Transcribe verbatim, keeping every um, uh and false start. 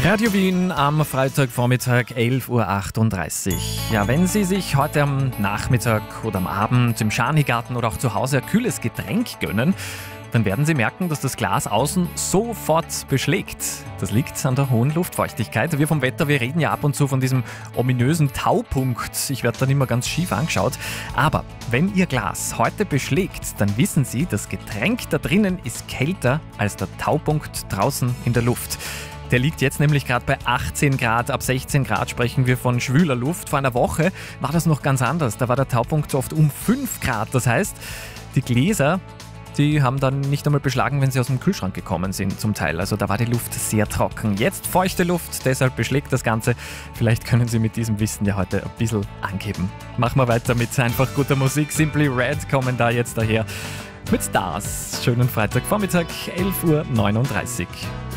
Radio Wien am Freitagvormittag elf Uhr achtunddreißig. Ja, wenn Sie sich heute am Nachmittag oder am Abend im Schanigarten oder auch zu Hause ein kühles Getränk gönnen, dann werden Sie merken, dass das Glas außen sofort beschlägt. Das liegt an der hohen Luftfeuchtigkeit. Wir vom Wetter, wir reden ja ab und zu von diesem ominösen Taupunkt. Ich werde dann immer ganz schief angeschaut. Aber wenn Ihr Glas heute beschlägt, dann wissen Sie, das Getränk da drinnen ist kälter als der Taupunkt draußen in der Luft. Der liegt jetzt nämlich gerade bei achtzehn Grad, ab sechzehn Grad sprechen wir von schwüler Luft. Vor einer Woche war das noch ganz anders, da war der Taupunkt so oft um fünf Grad. Das heißt, die Gläser, die haben dann nicht einmal beschlagen, wenn sie aus dem Kühlschrank gekommen sind zum Teil. Also da war die Luft sehr trocken. Jetzt feuchte Luft, deshalb beschlägt das Ganze. Vielleicht können Sie mit diesem Wissen ja heute ein bisschen angeben. Machen wir weiter mit einfach guter Musik. Simply Red kommen da jetzt daher mit Stars. Schönen Freitagvormittag, elf Uhr neununddreißig.